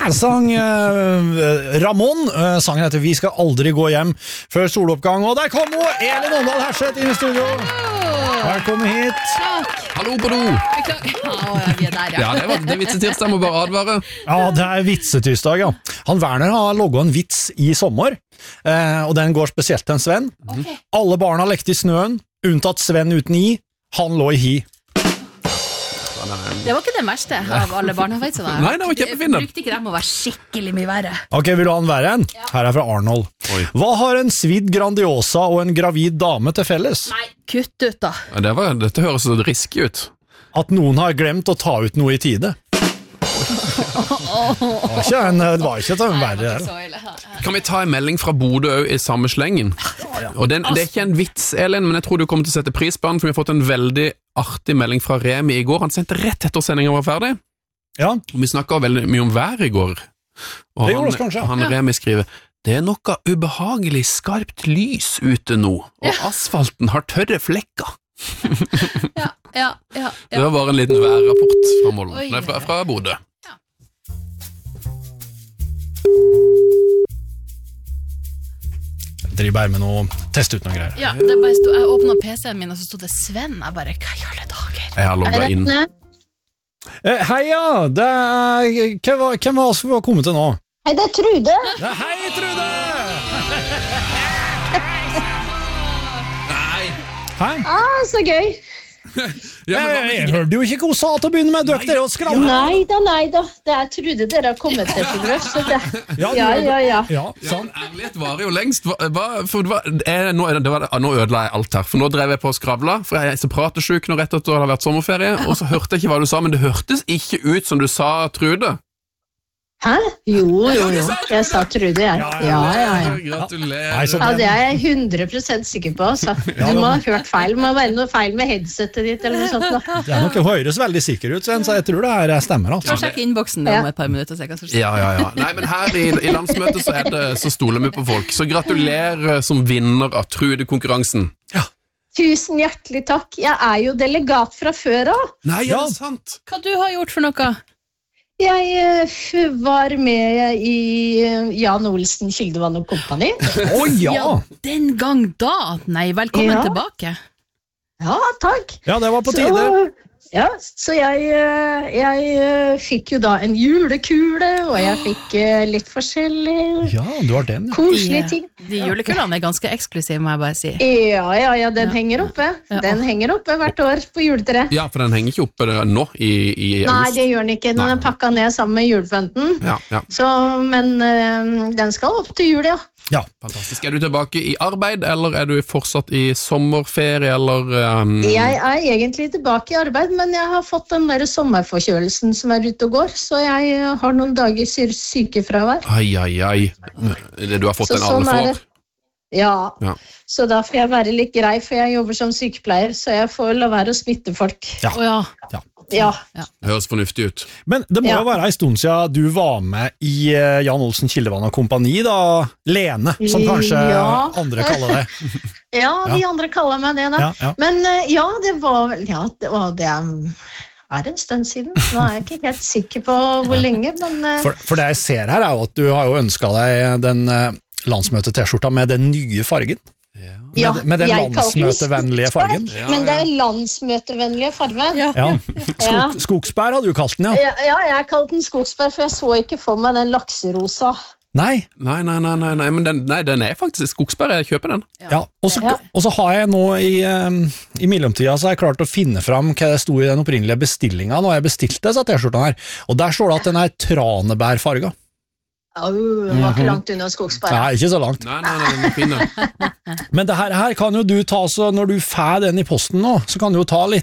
sang Ramón. Sangen heter Vi skal aldri gå hjem før soloppgang. Og der kom hun, Elin Åndal Herseth inn i studio. Velkommen hit. Takk. Hallo på do. Vi er der, Ja, det er vitsetirsdag, må bare advare. Ja, det er vitsetirsdag, ja. Han Werner har logget en vits i sommer, og den går spesielt til en Sven. Okay. Alle barna lekte i snøen, unntatt Sven uten i. Han lå i hi. Det var ikke det verste av alle barnevitsene. Nei, det var kjempefint. Jeg brukte ikke dem å være skikkelig mye verre. Ok, vil du ha en verre en? Her er fra Arnold. Oi. Hva har en svidd Grandiosa og en gravid dame til felles? Nei, kutt ut da. Ja, dette høres så risky ut. At noen har glemt å ta ut noe i tide. Det var ikke en verre. Kan vi ta en melding fra Bodø i samme slengen? Og det er ikke en vits, Elin, men jeg tror du kommer til å sette pris på den, for vi har fått en veldig artig melding fra Remi i går. Han sendte rett etter sendingen var ferdig. Ja. Vi snakket veldig mye om vær i går. Og Det gjorde oss kanskje. Han Remi skriver: det er noe ubehagelig skarpt lys ute nå, og asfalten har tørre flekker. Ja. Det var bare en liten værrapport fra Molden. Oi. Nei, fra Bodø. Driver bare med noe, test ut noen greier. Ja, det bare stod, jeg åpnet PC-en min, og så stod det Sven. Jeg bare, hva i alle dager? Jeg har logget inn. Heia, hvem var oss vi var kommet til nå? Hei, det er Trude. Ja, hei, Trude! Nei! Hei? Så gøy. Ja, men Jeg hørte jo ikke hva hun sa til å begynne med. Dere dere og skravle. Nei da. Det er Trude dere har kommet til brød, så det... Ja. Ja, Ja, sånn. men ærlighet varer jo lengst. Nå ødela jeg alt her, for nå drev jeg på å skravle, for jeg er så pratesjuk nå rett etter det har vært sommerferie, og så hørte jeg ikke hva du sa, men det hørtes ikke ut som du sa Trude. Hæ? Jo. Jeg sa Trude, jeg. Ja. Gratulerer. Nei, så Ja, det er jeg 100% sikker på, altså. Du må ha hørt feil. Det må være noe feil med headsetet ditt, eller noe sånt da. det er nok høres veldig sikker ut, Sven, så jeg tror det her stemmer. Altså. Skal sjekke innboksen om et par minutter. Så jeg kan Ja. Nei, men her i landsmøtet så stoler vi på folk. Så gratulerer som vinner av Trude-konkurransen. Tusen hjertelig takk. Jeg er jo delegat fra før av. Nei, Ja. det sant? Hva du har gjort for noe? Jeg var med i Jan Olsen, Kildevann og Kompani. Ja, Den gang da. Nei, velkommen Ja. tilbake. Ja, takk. ja, det var på tide. Så jeg fikk jo da en julekule, og jeg fikk litt forskjellig Ja, du har den, ja. koselige ting. De julekulene er ganske eksklusive, må jeg bare si. Ja, den henger oppe. Den henger oppe hvert år på juletreet. Ja, for den henger ikke oppe nå i Nei, august. det gjør den ikke. Den Nei. er pakket ned sammen med julepynten. Ja, Men den skal opp til jul, ja. Ja. fantastisk. Er du tilbake i arbeid, eller er du fortsatt i sommerferie, eller... Jeg er egentlig tilbake i arbeid, men jeg har fått den der sommerforkjølelsen som er ute og går, så jeg har noen dager sykefravær. Ai. Du har fått Så en alle sånn er får. det. Ja, Ja. så da får jeg være litt grei, for jeg jobber som sykepleier, så jeg får la være å smitte folk. Ja. Å ja. Ja, Det høres fornuftig ut. Men det må Ja. jo være en stund siden du var med i Jan Olsen, Kildevann og Kompani, da, Lene, som kanskje Ja. andre kaller det. de andre kaller meg det da. Ja. Men det var vel, det er en stund siden. Nå er jeg ikke helt sikker på hvor lenge, men For det jeg ser her er jo at du har jo ønsket deg den landsmøte-t-skjorta med den nye fargen. ja, med den jeg kalte den landsmøtevennlige fargen. skogsbær, men det er landsmøtevennlige farve. Ja. Ja. Ja. Skogsbær hadde du kalt den, ja. Ja, jeg kalte den skogsbær, for jeg så ikke for meg den lakserosa. Nei. Nei, men den er faktisk skogsbær, jeg kjøper den. Ja. Og så har jeg nå i mellomtida så har jeg klart å finne fram hva det sto i den opprinnelige bestillingen. Nå har jeg bestilt disse t-skjortene her, og der står det at den er tranebærfarga. Den var ikke langt unna skogsbær. Nei, ikke så langt. Nei, den er fin. Men det her kan jo du ta, så når du får den i posten nå, så kan du jo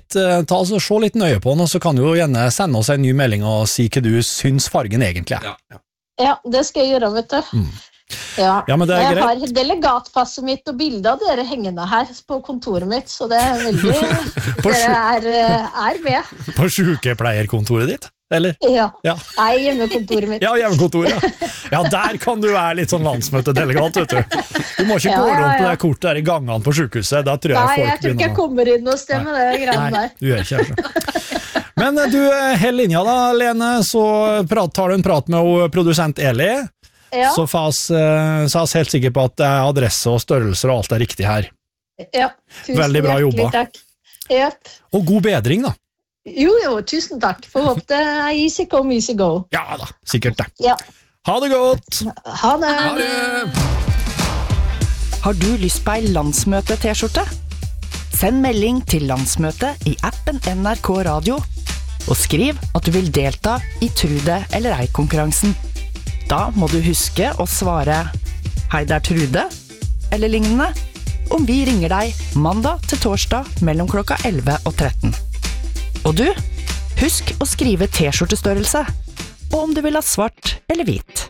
se litt nøye på den, og så kan du jo gjerne sende oss en ny melding og si hva du syns fargen egentlig er. Ja, det skal jeg gjøre, vet du. Ja, men det er jeg greit. har delegatpasset mitt og bilde av dere hengende her på kontoret mitt, så det er veldig... dere er med. På sykepleierkontoret ditt, eller? Ja. Ja. Nei, hjemmekontoret mitt. Ja, hjemmekontoret, ja. Ja, der kan du være litt sånn landsmøtedelegat, vet du. Du må ikke gå rundt på det kortet der i gangene på sykehuset, da tror jeg Nei, folk jeg tror ikke jeg begynner å... kommer inn noe sted med det greiene Nei, der. du gjør ikke det. Men du, held linja da, Lene, så tar du en prat med produsent Eli, så er jeg helt sikker på at adresse og størrelser og alt riktig her. Ja, veldig bra jobba. Takk. Yep. Og god bedring da. Jo, tusen takk. For håper det easy come, easy go. Ja da, sikkert det. Ja. Ha det godt! Ha det! Ha det! Har du lyst på ei landsmøte-t-skjorte? Send melding til landsmøtet i appen NRK Radio, og skriv at du vil delta i Trude eller ei-konkurransen. Da må du huske å svare «Hei, det Trude», eller lignende, om vi ringer deg mandag til torsdag mellom klokka 11 og 13. Og du, husk å skrive t-skjortestørrelse, og om du vil ha svart eller hvit.